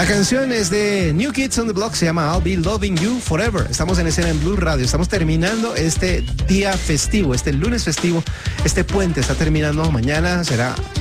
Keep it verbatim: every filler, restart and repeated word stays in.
La canción es de New Kids on the Block, se llama I'll Be Loving You Forever. Estamos en escena en Blue Radio, estamos terminando este día festivo, este lunes festivo, este puente está terminando, mañana será